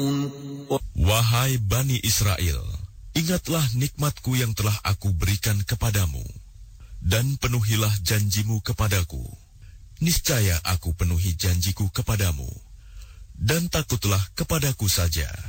Wahai Bani Israel, ingatlah nikmatku yang telah aku berikan kepadamu, dan penuhilah janjimu kepadaku. Niscaya aku penuhi janjiku kepadamu, dan takutlah kepadaku saja.